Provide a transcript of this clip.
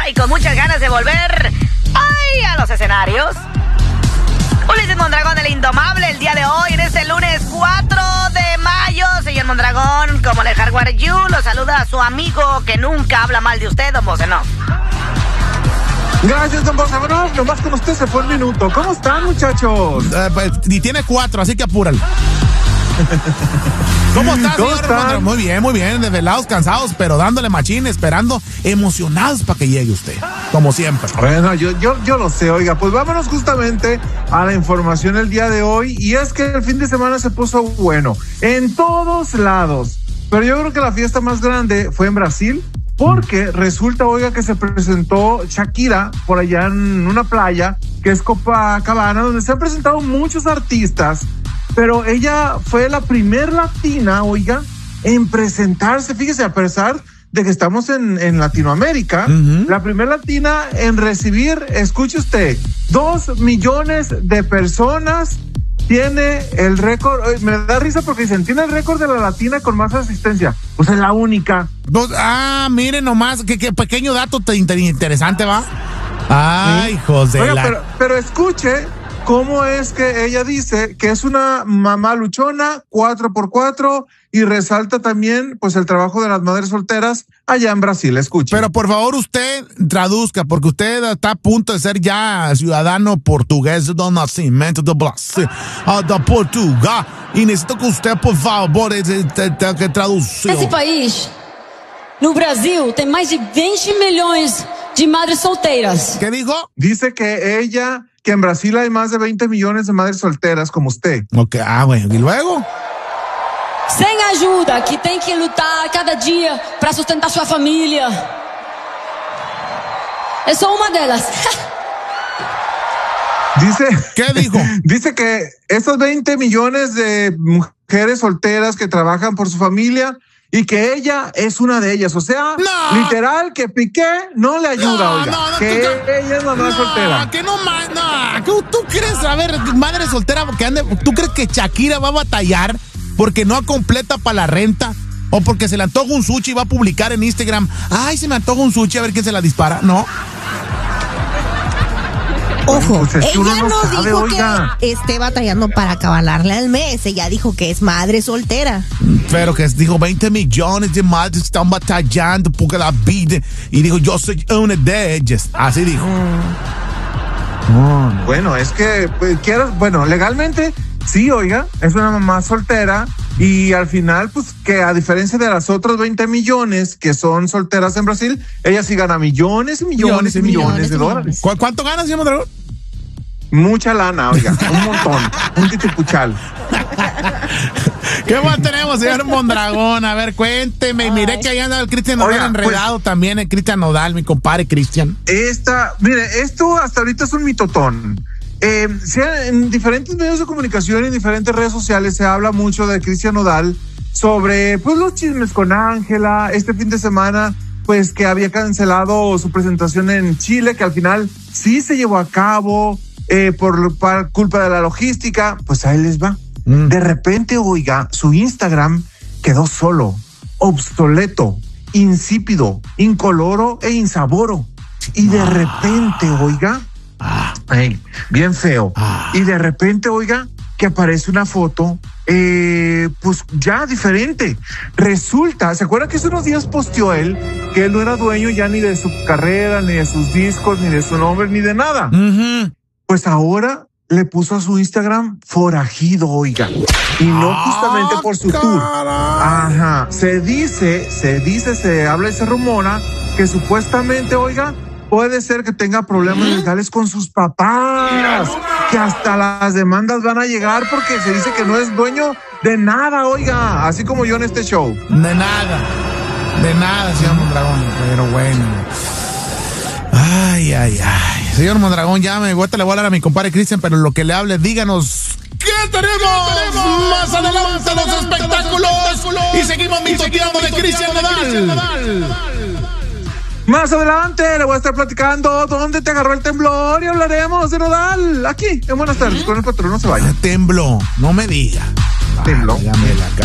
y con muchas ganas de volver a los escenarios. Ulises Mondragón, el indomable, el día de hoy, en este lunes 4 de mayo. Señor Mondragón, como le Hardware You, lo saluda a su amigo que nunca habla mal de usted, don Bocenov. Gracias, don Bocenov. Nomás con usted se fue un minuto. ¿Cómo están, muchachos? Y tiene 4, así que apúralo. ¿Cómo estás, señor Mondragón? Muy bien, desvelados, cansados, pero dándole machín, esperando, emocionados para que llegue usted, como siempre. Bueno, yo lo sé, oiga, pues vámonos justamente a la información el día de hoy, y es que el fin de semana se puso bueno, en todos lados, pero yo creo que la fiesta más grande fue en Brasil, porque resulta, oiga, que se presentó Shakira por allá en una playa, que es Copacabana, donde se han presentado muchos artistas, pero ella fue la primer latina, oiga, en presentarse, fíjese, a pesar de que estamos en Latinoamérica, la primer latina en recibir, escuche usted, 2 millones de personas, tiene el récord, me da risa porque dicen, tiene el récord de la latina con más asistencia, pues es la única. Miren nomás, qué pequeño dato interesante, ¿va? Ay, ¿sí? Hijos de pero escuche cómo es que ella dice que es una mamá luchona, 4x4, y resalta también pues el trabajo de las madres solteras allá en Brasil. Escuche. Pero por favor usted traduzca, porque usted está a punto de ser ya ciudadano portugués de nacimiento de Brasil, de Portugal, y necesito que usted por favor que traduzca. Nesse país, no Brasil, tem mais de 20 milhões de madres solteiras. ¿Qué dijo? Dice que en Brasil hay más de 20 millones de madres solteras como usted. Okay, bueno, ¿y luego? Sem ajuda, que tem que lutar cada dia para sustentar sua família. Eu sou uma delas. ¿Qué dijo? Dice que esos 20 millones de mujeres solteras que trabajan por su familia y que ella es una de ellas, o sea, literal que Piqué no le ayuda, oiga, ella es mamá soltera. ¿Tú crees, a ver, madre soltera, tú crees que Shakira va a batallar porque no completa para la renta? ¿O porque se le antoja un sushi y va a publicar en Instagram, ay, se me antoja un sushi, a ver quién se la dispara? No. Ojo, pues es que ella no sabe, dijo oiga, que esté batallando para acabarle al mes. Ella dijo que es madre soltera. Pero que dijo 20 millones de madres están batallando porque la vida. Y dijo, yo soy una de ellas. Así dijo. Bueno, es que, legalmente, sí, oiga, es una mamá soltera. Y al final, pues, que a diferencia de las otras 20 millones que son solteras en Brasil, ella sí gana millones y millones y millones de dólares. ¿Cuánto ganas, señor Mondragón? Mucha lana, oiga, un montón, un titipuchal. ¿Qué más tenemos, señor Mondragón? A ver, cuénteme. Miré que ahí anda el Cristian Nodal enredado también, el Cristian Nodal, mi compadre Cristian. Mire, esto hasta ahorita es un mitotón. En diferentes medios de comunicación y en diferentes redes sociales se habla mucho de Cristian Nodal sobre pues los chismes con Ángela. Este fin de semana pues que había cancelado su presentación en Chile, que al final sí se llevó a cabo por culpa de la logística. Pues ahí les va. De repente, oiga, su Instagram quedó solo, obsoleto, insípido, incoloro e insaboro. Y de repente, oiga, bien feo. Y de repente, oiga, que aparece una foto, pues ya diferente. Resulta, ¿se acuerdan que hace unos días posteó él que él no era dueño ya ni de su carrera, ni de sus discos, ni de su nombre, ni de nada? Pues ahora le puso a su Instagram forajido, oiga. Y no justamente por su tour. Ajá. Se habla y se rumora que supuestamente, oiga, puede ser que tenga problemas legales con sus papás, que hasta las demandas van a llegar porque se dice que no es dueño de nada, oiga, así como yo en este show. De nada, señor Mondragón, pero bueno. Ay. Señor Mondragón, ya me vuelta, le voy a hablar a mi compadre Cristian, pero lo que le hable, díganos. ¿Qué tenemos? Más adelante los espectáculos. Y seguimos mitoteando de Cristian Nodal. Más adelante le voy a estar platicando dónde te agarró el temblor y hablaremos de Nodal aquí en Buenas Tardes con el patrón. No se vaya. Tembló, no me diga. Tembló. Dígame la cara.